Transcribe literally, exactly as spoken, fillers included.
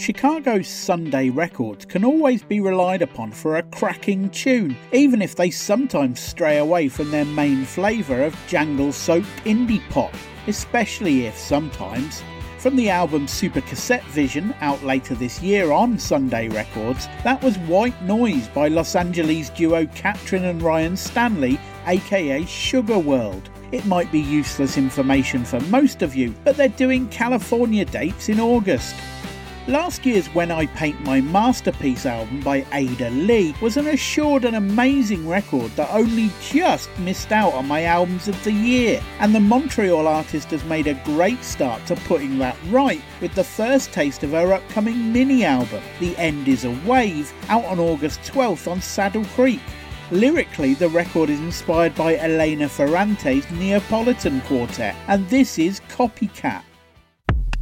Chicago's Sunday Records can always be relied upon for a cracking tune, even if they sometimes stray away from their main flavour of jangle-soaked indie pop, especially if sometimes. From the album Super Cassette Vision, out later this year on Sunday Records, that was White Noise by Los Angeles duo Katrin and Ryan Stanley, aka Sugar World. It might be useless information for most of you, but they're doing California dates in August. Last year's When I Paint My Masterpiece album by Ada Lee was an assured and amazing record that only just missed out on my albums of the year, and the Montreal artist has made a great start to putting that right with the first taste of her upcoming mini album, The End Is a Wave, out on August twelfth on Saddle Creek. Lyrically, the record is inspired by Elena Ferrante's Neapolitan Quartet, and this is Copycat.